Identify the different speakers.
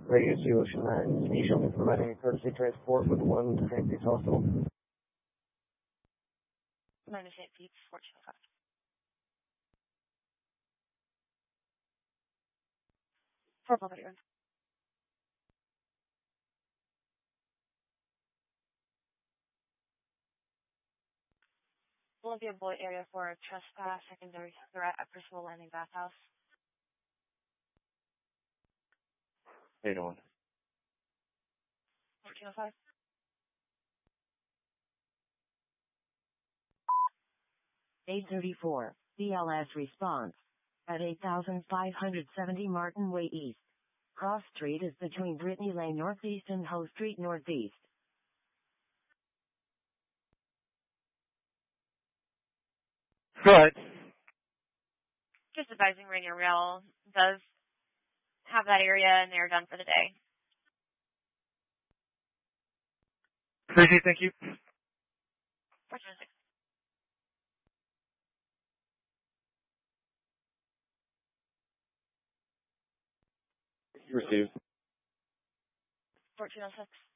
Speaker 1: Radio 2 Ocean 9, station providing a courtesy transport with 1 to St. Pete's Hospital.
Speaker 2: Mine is St. Pete's, 1405. For public hearing. Olympia Boyd area for trespass, secondary threat at Principal Landing Bathhouse.
Speaker 3: How you doing?
Speaker 2: 1405.
Speaker 4: (8:34) BLS response. At 8570 Martin Way East. Cross Street is between Brittany Lane Northeast and Hoe Street Northeast.
Speaker 3: Go ahead.
Speaker 2: Just advising Rainier Rail does have that area and they're done for the day.
Speaker 3: Appreciate it, thank you.
Speaker 2: 1406.
Speaker 3: You received.
Speaker 2: 1406.